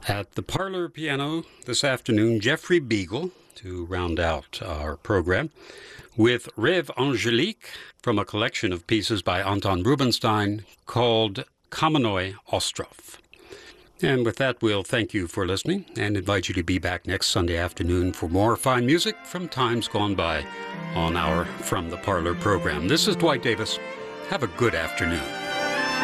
At the parlor piano this afternoon, Jeffrey Beagle to round out our program with Rêve Angélique from a collection of pieces by Anton Rubinstein called Kamennoy Ostrov. And with that, we'll thank you for listening and invite you to be back next Sunday afternoon for more fine music from times gone by on our From the Parlor program. This is Dwight Davis. Have a good afternoon.